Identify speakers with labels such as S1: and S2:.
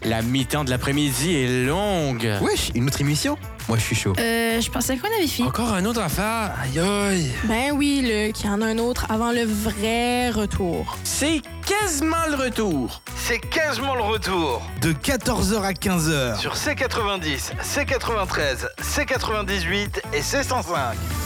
S1: La mi-temps de l'après-midi est longue.
S2: Wesh, une autre émission? Moi, je suis chaud.
S3: Je pensais qu'on avait fini.
S1: Encore un autre affaire? Aïe aïe.
S3: Ben oui, Luc, il y en a un autre avant le vrai retour.
S1: C'est quasiment le retour.
S4: C'est quasiment le retour.
S2: De 14h à 15h.
S4: Sur C90, C93, C98 et C105.